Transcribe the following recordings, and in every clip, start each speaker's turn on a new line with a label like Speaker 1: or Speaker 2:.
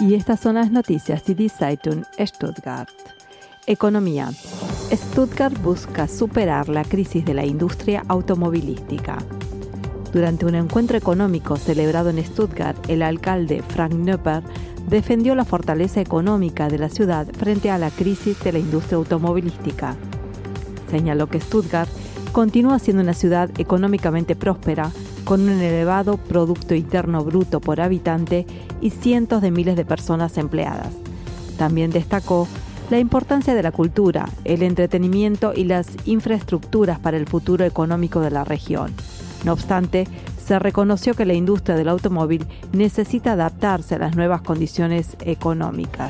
Speaker 1: Y estas son las noticias de Die Zeitung Stuttgart. Economía. Stuttgart busca superar la crisis de la industria automovilística. Durante un encuentro económico celebrado en Stuttgart, el alcalde Frank Knöpper defendió la fortaleza económica de la ciudad frente a la crisis de la industria automovilística. Señaló que Stuttgart continúa siendo una ciudad económicamente próspera, con un elevado Producto Interno Bruto por habitante y cientos de miles de personas empleadas. También destacó la importancia de la cultura, el entretenimiento y las infraestructuras para el futuro económico de la región. No obstante, se reconoció que la industria del automóvil necesita adaptarse a las nuevas condiciones económicas.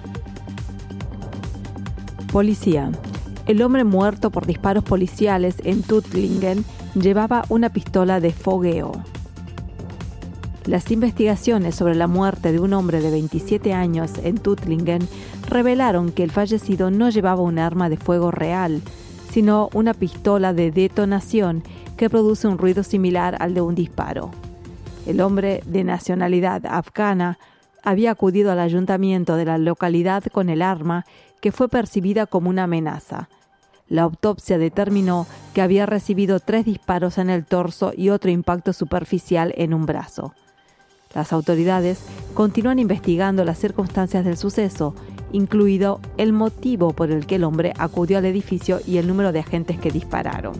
Speaker 1: Policía. El hombre muerto por disparos policiales en Tuttlingen llevaba una pistola de fogueo. Las investigaciones sobre la muerte de un hombre de 27 años en Tuttlingen revelaron que el fallecido no llevaba un arma de fuego real, sino una pistola de detonación que produce un ruido similar al de un disparo. El hombre, de nacionalidad afgana, había acudido al ayuntamiento de la localidad con el arma, que fue percibida como una amenaza. La autopsia determinó que había recibido 3 disparos en el torso y otro impacto superficial en un brazo. Las autoridades continúan investigando las circunstancias del suceso, incluido el motivo por el que el hombre acudió al edificio y el número de agentes que dispararon.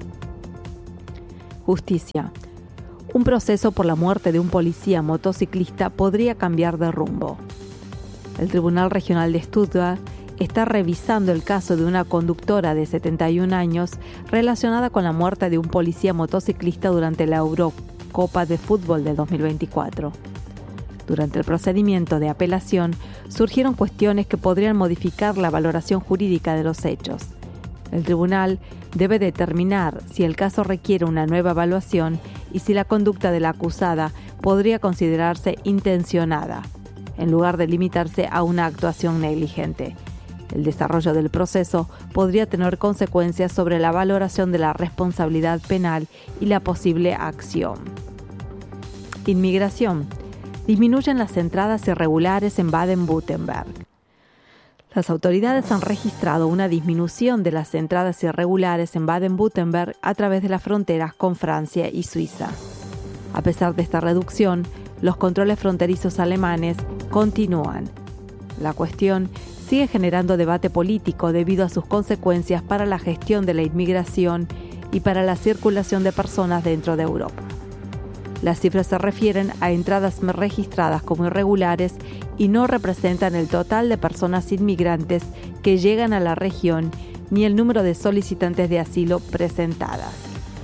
Speaker 1: Justicia. Un proceso por la muerte de un policía motociclista podría cambiar de rumbo. El Tribunal Regional de Stuttgart está revisando el caso de una conductora de 71 años relacionada con la muerte de un policía motociclista durante la Eurocopa de Fútbol de 2024. Durante el procedimiento de apelación surgieron cuestiones que podrían modificar la valoración jurídica de los hechos. El tribunal debe determinar si el caso requiere una nueva evaluación y si la conducta de la acusada podría considerarse intencionada, en lugar de limitarse a una actuación negligente. El desarrollo del proceso podría tener consecuencias sobre la valoración de la responsabilidad penal y la posible acción. Inmigración. Disminuyen las entradas irregulares en Baden-Württemberg. Las autoridades han registrado una disminución de las entradas irregulares en Baden-Württemberg a través de las fronteras con Francia y Suiza. A pesar de esta reducción, los controles fronterizos alemanes continúan. La cuestión sigue generando debate político debido a sus consecuencias para la gestión de la inmigración y para la circulación de personas dentro de Europa. Las cifras se refieren a entradas registradas como irregulares y no representan el total de personas inmigrantes que llegan a la región ni el número de solicitantes de asilo presentadas.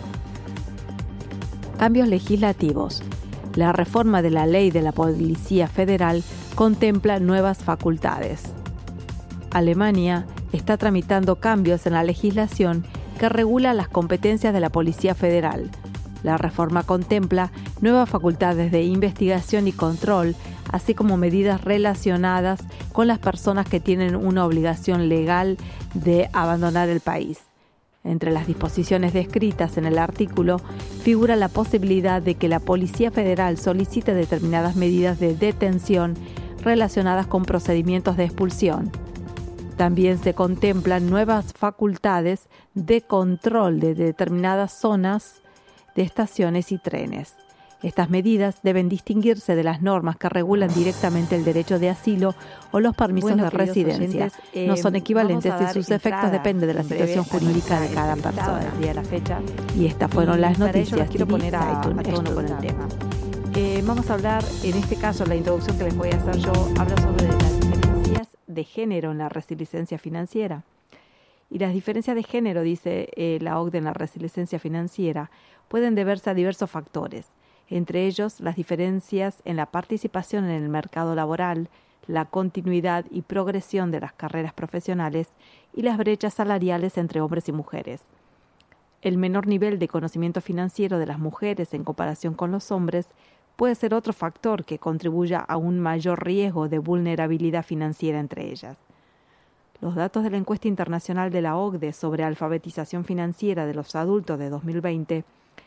Speaker 1: Cambios legislativos. La reforma de la ley de la Policía Federal contempla nuevas facultades. Alemania está tramitando cambios en la legislación que regula las competencias de la Policía Federal. La reforma contempla nuevas facultades de investigación y control, así como medidas relacionadas con las personas que tienen una obligación legal de abandonar el país. Entre las disposiciones descritas en el artículo figura la posibilidad de que la Policía Federal solicite determinadas medidas de detención relacionadas con procedimientos de expulsión. También se contemplan nuevas facultades de control de determinadas zonas de estaciones y trenes. Estas medidas deben distinguirse de las normas que regulan directamente el derecho de asilo o los permisos de residencia. No son equivalentes y sus efectos dependen de la situación jurídica de cada persona. Y estas fueron las noticias.
Speaker 2: Quiero poner a tono con el tema. Vamos a hablar, en este caso, la introducción que les voy a hacer yo, habla sobre las diferencias de género en la resiliencia financiera. Y las diferencias de género, dice la OCDE en la resiliencia financiera, pueden deberse a diversos factores, entre ellos las diferencias en la participación en el mercado laboral, la continuidad y progresión de las carreras profesionales y las brechas salariales entre hombres y mujeres. El menor nivel de conocimiento financiero de las mujeres en comparación con los hombres puede ser otro factor que contribuya a un mayor riesgo de vulnerabilidad financiera entre ellas. Los datos de la encuesta internacional de la OCDE sobre alfabetización financiera de los adultos de 2020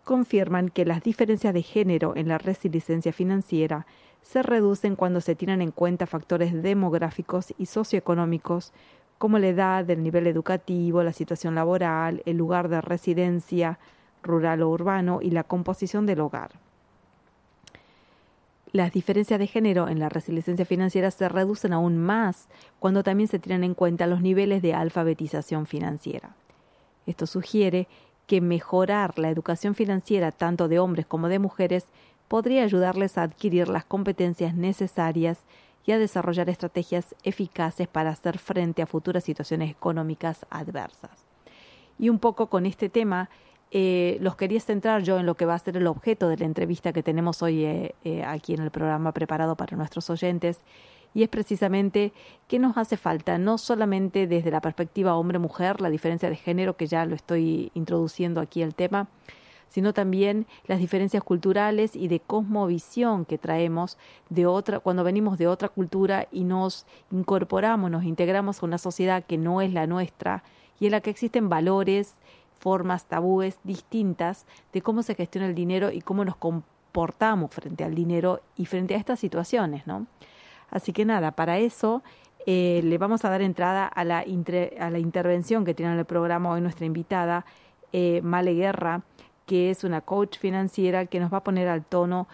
Speaker 1: confirman que las diferencias de género en la resiliencia financiera se reducen cuando se tienen en cuenta factores demográficos y socioeconómicos como la edad, el nivel educativo, la situación laboral, el lugar de residencia, rural o urbano, y la composición del hogar. Las diferencias de género en la resiliencia financiera se reducen aún más cuando también se tienen en cuenta los niveles de alfabetización financiera. Esto sugiere que mejorar la educación financiera tanto de hombres como de mujeres podría ayudarles a adquirir las competencias necesarias y a desarrollar estrategias eficaces para hacer frente a futuras situaciones económicas adversas. Y un poco con este tema los quería centrar yo en lo que va a ser el objeto de la entrevista que tenemos hoy aquí en el programa preparado para nuestros oyentes, y es precisamente qué nos hace falta, no solamente desde la perspectiva hombre-mujer, la diferencia de género, que ya lo estoy introduciendo aquí el tema, sino también las diferencias culturales y de cosmovisión que traemos cuando venimos de otra cultura y nos incorporamos, nos integramos a una sociedad que no es la nuestra y en la que existen valores, formas, tabúes distintas de cómo se gestiona el dinero y cómo nos comportamos frente al dinero y frente a estas situaciones, ¿no? Así que nada, para eso le vamos a dar entrada a la intervención que tiene en el programa hoy nuestra invitada, Male Guerra, que es una coach financiera que nos va a poner al tono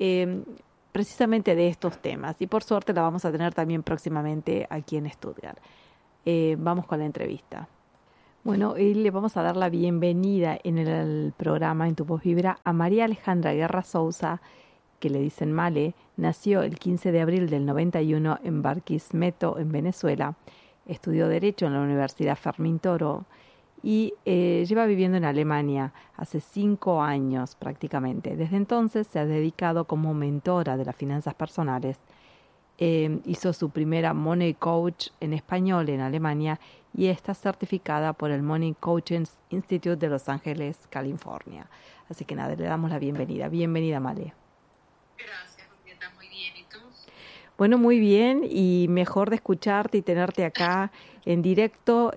Speaker 1: precisamente de estos temas. Y por suerte la vamos a tener también próximamente aquí en Stuttgart. Vamos con la entrevista. Bueno, hoy le vamos a dar la bienvenida en el programa En tu voz vibra a María Alejandra Guerra Sousa, que le dicen Male. Nació el 15 de abril del 91 en Barquisimeto, en Venezuela. Estudió Derecho en la Universidad Fermín Toro y lleva viviendo en Alemania hace 5 años prácticamente. Desde entonces se ha dedicado como mentora de las finanzas personales. Hizo su primera Money Coach en español en Alemania y está certificada por el Money Coaching Institute de Los Ángeles, California. Así que nada, le damos la bienvenida. Bienvenida, Male.
Speaker 3: Gracias, Julieta. Muy bien. ¿Y tú?
Speaker 1: Bueno, muy bien, y mejor de escucharte y tenerte acá en directo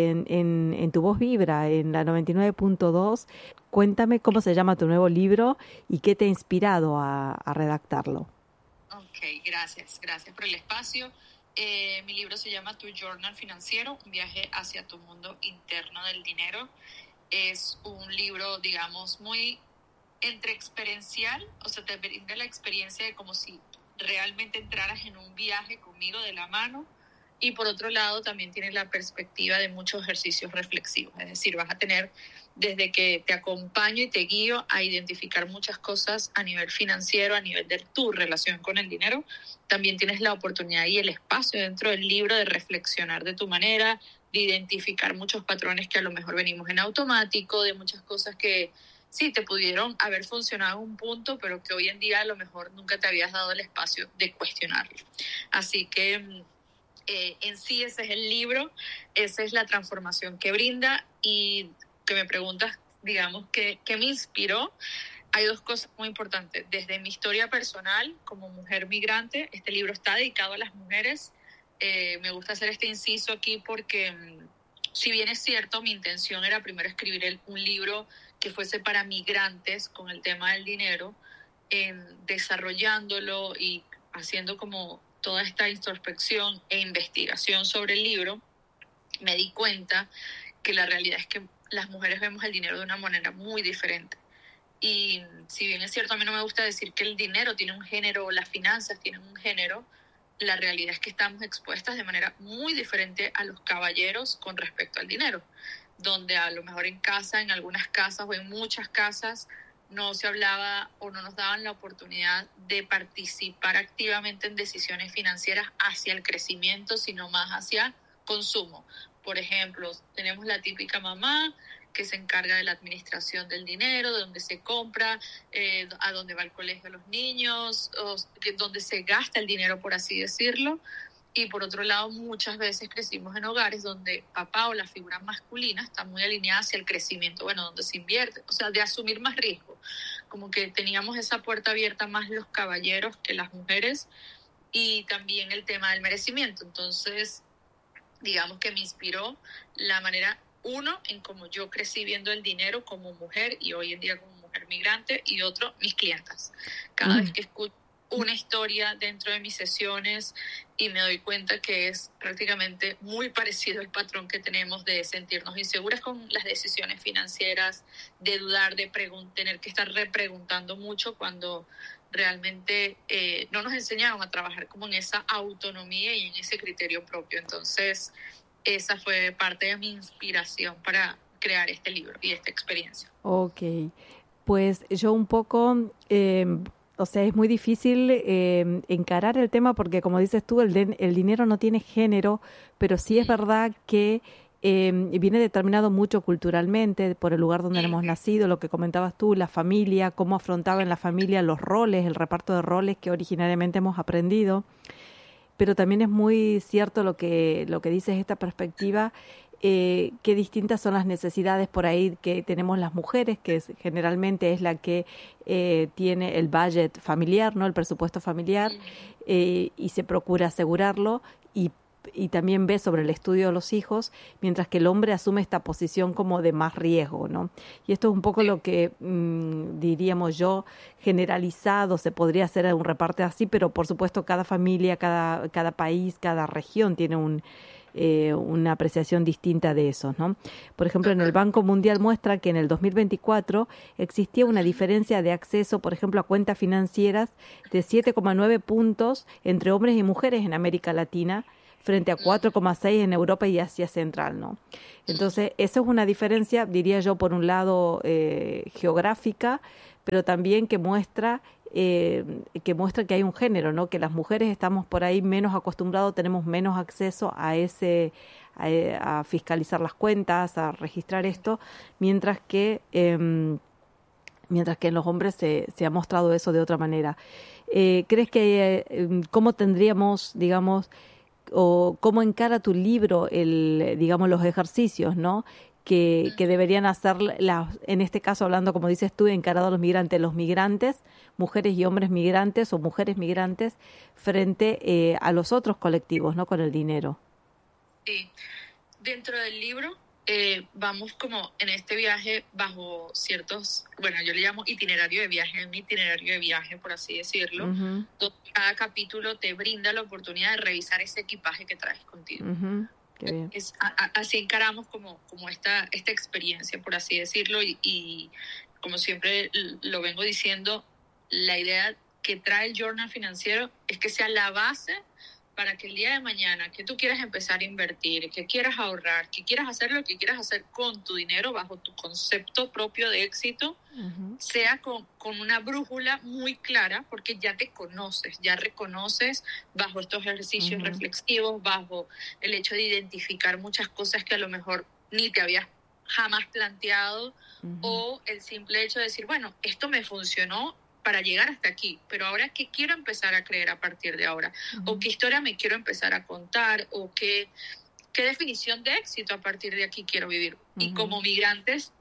Speaker 1: en Tu Voz Vibra, en la 99.2. Cuéntame cómo se llama tu nuevo libro y qué te ha inspirado a redactarlo.
Speaker 3: Ok, gracias por el espacio. Mi libro se llama Tu Journal Financiero, un viaje hacia tu mundo interno del dinero. Es un libro, digamos, muy entre experiencial, o sea, te brinda la experiencia de como si realmente entraras en un viaje conmigo de la mano, y por otro lado también tienes la perspectiva de muchos ejercicios reflexivos, es decir, vas a tener desde que te acompaño y te guío a identificar muchas cosas a nivel financiero, a nivel de tu relación con el dinero. También tienes la oportunidad y el espacio dentro del libro de reflexionar de tu manera, de identificar muchos patrones que a lo mejor venimos en automático, de muchas cosas que sí te pudieron haber funcionado en un punto, pero que hoy en día a lo mejor nunca te habías dado el espacio de cuestionarlo. Así que en sí ese es el libro, esa es la transformación que brinda. Y que me preguntas, digamos, ¿qué me inspiró? Hay 2 cosas muy importantes. Desde mi historia personal como mujer migrante, este libro está dedicado a las mujeres. Me gusta hacer este inciso aquí porque si bien es cierto, mi intención era primero escribir un libro que fuese para migrantes con el tema del dinero, desarrollándolo y haciendo como toda esta introspección e investigación sobre el libro, me di cuenta que la realidad es que las mujeres vemos el dinero de una manera muy diferente. Y si bien es cierto, a mí no me gusta decir que el dinero tiene un género o las finanzas tienen un género, la realidad es que estamos expuestas de manera muy diferente a los caballeros con respecto al dinero, donde a lo mejor en algunas casas o en muchas casas no se hablaba o no nos daban la oportunidad de participar activamente en decisiones financieras hacia el crecimiento, sino más hacia consumo. Por ejemplo, tenemos la típica mamá que se encarga de la administración del dinero, de dónde se compra, a dónde va el colegio de los niños, dónde se gasta el dinero, por así decirlo. Y por otro lado, muchas veces crecimos en hogares donde papá o la figura masculina está muy alineada hacia el crecimiento, donde se invierte, o sea, de asumir más riesgo. Como que teníamos esa puerta abierta más los caballeros que las mujeres, y también el tema del merecimiento. Entonces, digamos que me inspiró la manera, en cómo yo crecí viendo el dinero como mujer y hoy en día como mujer migrante, y otro, mis clientas. Cada vez que escucho una historia dentro de mis sesiones y me doy cuenta que es prácticamente muy parecido al patrón que tenemos de sentirnos inseguras con las decisiones financieras, de dudar, de tener que estar repreguntando mucho cuando realmente no nos enseñaron a trabajar como en esa autonomía y en ese criterio propio. Entonces, esa fue parte de mi inspiración para crear este libro y esta experiencia.
Speaker 2: Ok, pues yo un poco, o sea, es muy difícil encarar el tema porque, como dices tú, el dinero no tiene género, pero sí es verdad que viene determinado mucho culturalmente por el lugar donde hemos nacido, lo que comentabas tú, la familia, cómo afrontaba en la familia los roles, el reparto de roles que originariamente hemos aprendido. Pero también es muy cierto lo que dices, esta perspectiva, qué distintas son las necesidades por ahí que tenemos las mujeres, que generalmente es la que tiene el budget familiar, ¿no? El presupuesto familiar, y se procura asegurarlo y también ve sobre el estudio de los hijos, mientras que el hombre asume esta posición como de más riesgo, ¿no? Y esto es un poco lo que diríamos yo, generalizado, se podría hacer un reparto así, pero por supuesto cada familia, cada país, cada región tiene una apreciación distinta de eso, ¿no? Por ejemplo, en el Banco Mundial muestra que en el 2024 existía una diferencia de acceso, por ejemplo, a cuentas financieras de 7,9 puntos entre hombres y mujeres en América Latina, frente a 4,6 en Europa y Asia Central, ¿no? Entonces, esa es una diferencia, diría yo, por un lado geográfica, pero también que muestra que hay un género, ¿no? Que las mujeres estamos por ahí menos acostumbrados, tenemos menos acceso a fiscalizar las cuentas, a registrar esto, mientras que en los hombres se ha mostrado eso de otra manera. ¿Crees que cómo tendríamos, digamos, o cómo encara tu libro digamos, los ejercicios, ¿no? Que deberían hacer, en este caso hablando, como dices tú, encarado a los migrantes, mujeres y hombres migrantes o mujeres migrantes, frente a los otros colectivos, ¿no? Con el dinero.
Speaker 3: Sí, dentro del libro vamos como en este viaje bajo ciertos, bueno, yo le llamo itinerario de viaje, un itinerario de viaje, por así decirlo, donde cada capítulo te brinda la oportunidad de revisar ese equipaje que traes contigo. Qué bien. Así encaramos como esta experiencia, por así decirlo, y como siempre lo vengo diciendo, la idea que trae el journal financiero es que sea la base para que el día de mañana que tú quieras empezar a invertir, que quieras ahorrar, que quieras hacer lo que quieras hacer con tu dinero bajo tu concepto propio de éxito, sea con una brújula muy clara, porque ya te conoces, ya reconoces bajo estos ejercicios reflexivos, bajo el hecho de identificar muchas cosas que a lo mejor ni te habías jamás planteado, o el simple hecho de decir, bueno, esto me funcionó para llegar hasta aquí, pero ahora ¿qué quiero empezar a creer a partir de ahora? ¿O qué historia me quiero empezar a contar? ¿O qué definición de éxito a partir de aquí quiero vivir? Y como migrantes,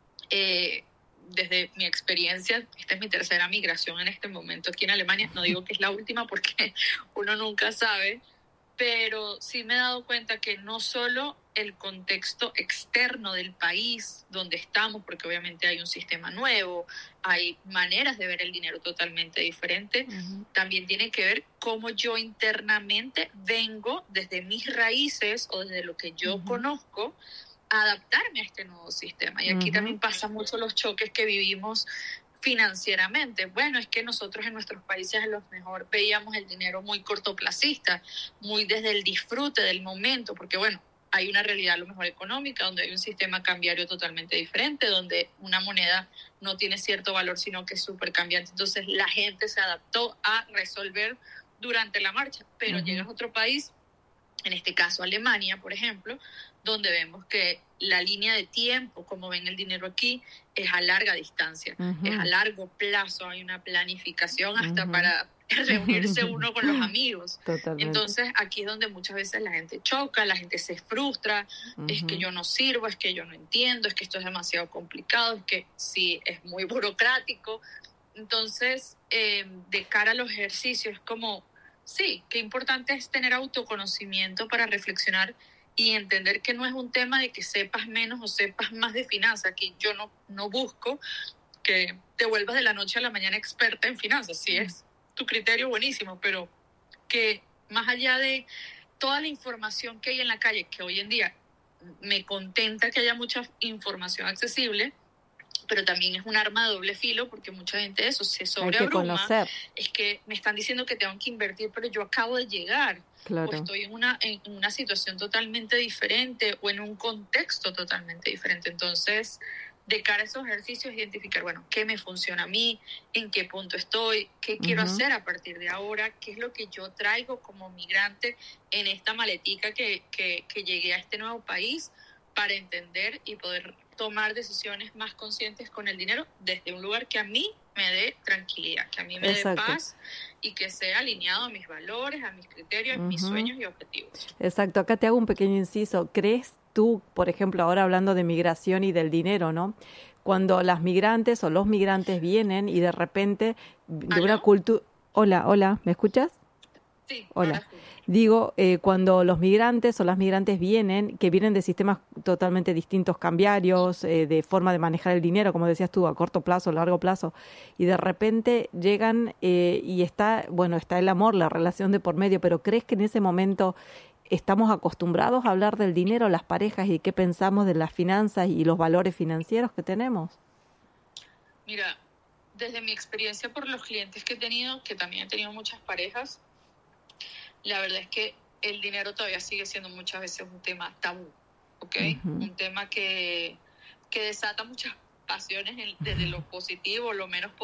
Speaker 3: desde mi experiencia, esta es mi tercera migración en este momento aquí en Alemania, no digo que es la última porque uno nunca sabe, pero sí me he dado cuenta que no solo el contexto externo del país donde estamos, porque obviamente hay un sistema nuevo, hay maneras de ver el dinero totalmente diferentes, también tiene que ver cómo yo internamente vengo desde mis raíces o desde lo que yo conozco a adaptarme a este nuevo sistema. Y aquí también pasa mucho los choques que vivimos financieramente. Bueno, es que nosotros en nuestros países a lo mejor veíamos el dinero muy cortoplacista, muy desde el disfrute del momento, porque bueno, hay una realidad a lo mejor económica, donde hay un sistema cambiario totalmente diferente, donde una moneda no tiene cierto valor, sino que es súper cambiante. Entonces la gente se adaptó a resolver durante la marcha, pero llegas a otro país, en este caso Alemania, por ejemplo, donde vemos que la línea de tiempo, como ven el dinero aquí, es a larga distancia, es a largo plazo, hay una planificación hasta para reunirse uno con los amigos.
Speaker 2: Totalmente.
Speaker 3: Entonces aquí es donde muchas veces la gente choca, la gente se frustra, es que yo no sirvo, es que yo no entiendo, es que esto es demasiado complicado, es que sí, es muy burocrático. Entonces, de cara a los ejercicios, es como, sí, qué importante es tener autoconocimiento para reflexionar y entender que no es un tema de que sepas menos o sepas más de finanzas, que yo no busco que te vuelvas de la noche a la mañana experta en finanzas. Si es tu criterio, buenísimo, pero que más allá de toda la información que hay en la calle, que hoy en día me contenta que haya mucha información accesible, pero también es un arma de doble filo, porque mucha gente de eso se sobreabruma. Es que me están diciendo que tengo que invertir, pero yo acabo de llegar.
Speaker 2: Claro.
Speaker 3: O estoy en una situación totalmente diferente o en un contexto totalmente diferente. Entonces, de cara a esos ejercicios, identificar, bueno, qué me funciona a mí, en qué punto estoy, qué quiero hacer a partir de ahora, qué es lo que yo traigo como migrante en esta maletica que llegué a este nuevo país, para entender y poder tomar decisiones más conscientes con el dinero desde un lugar que a mí me dé tranquilidad, que a mí me dé paz y que sea alineado a mis valores, a mis criterios, a mis sueños y objetivos.
Speaker 2: Exacto. Acá te hago un pequeño inciso. ¿Crees tú, por ejemplo, ahora hablando de migración y del dinero, ¿no? Cuando las migrantes o los migrantes vienen y de repente de una cultura... Hola, ¿me escuchas?
Speaker 3: Sí.
Speaker 2: Hola. Digo, cuando los migrantes o las migrantes vienen, que vienen de sistemas totalmente distintos, cambiarios, de forma de manejar el dinero, como decías tú, a corto plazo, a largo plazo, y de repente llegan y está el amor, la relación de por medio, pero ¿crees que en ese momento estamos acostumbrados a hablar del dinero, las parejas, y qué pensamos de las finanzas y los valores financieros que tenemos?
Speaker 3: Mira, desde mi experiencia por los clientes que he tenido, que también he tenido muchas parejas, la verdad es que el dinero todavía sigue siendo muchas veces un tema tabú, ¿ok? Un tema que desata muchas pasiones desde lo positivo, lo menos positivo.